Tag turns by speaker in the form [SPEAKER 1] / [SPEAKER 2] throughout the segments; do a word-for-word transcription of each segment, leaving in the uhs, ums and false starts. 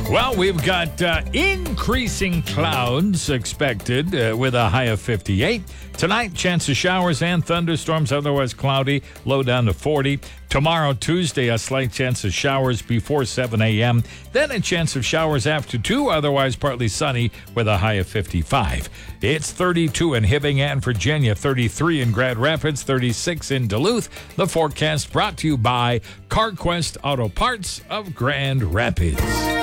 [SPEAKER 1] Well, we've got uh, increasing clouds expected uh, with a high of fifty-eight. Tonight, chance of showers and thunderstorms, otherwise cloudy, low down to forty. Tomorrow, Tuesday, a slight chance of showers before seven a.m. Then a chance of showers after two, otherwise partly sunny with a high of fifty-five. It's thirty-two in Hibbing and Virginia, thirty-three in Grand Rapids, thirty-six in Duluth. The forecast brought to you by CarQuest Auto Parts of Grand Rapids.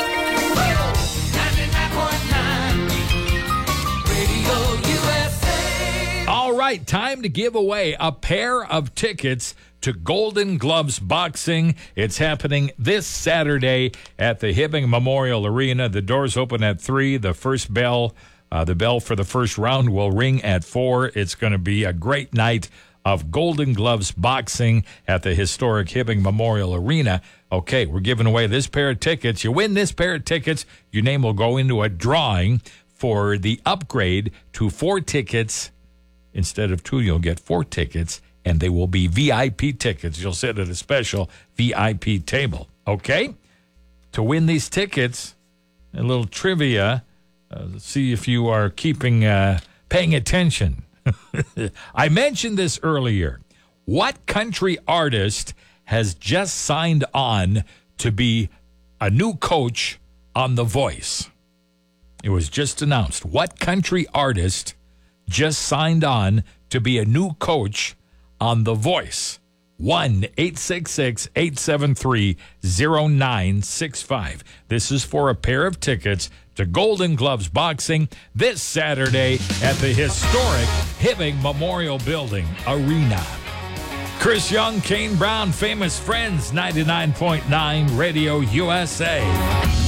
[SPEAKER 1] All right, time to give away a pair of tickets to Golden Gloves Boxing. It's happening this Saturday at the Hibbing Memorial Arena. The doors open at three. The first bell, uh, the bell for the first round will ring at four. It's going to be a great night of Golden Gloves Boxing at the historic Hibbing Memorial Arena. Okay, we're giving away this pair of tickets. You win this pair of tickets, your name will go into a drawing for the upgrade to four tickets. Instead of two, you'll get four tickets, and they will be V I P tickets. You'll sit at a special V I P table, okay? To win these tickets, a little trivia. Uh, see if you are keeping, uh, paying attention. I mentioned this earlier. What country artist has just signed on to be a new coach on The Voice? It was just announced. What country artist just signed on to be a new coach on The Voice? one eight six six, eight seven three, zero nine six five. This is for a pair of tickets to Golden Gloves Boxing this Saturday at the historic Hibbing Memorial Building Arena. Chris Young, Kane Brown, Famous Friends, ninety-nine point nine Radio U S A.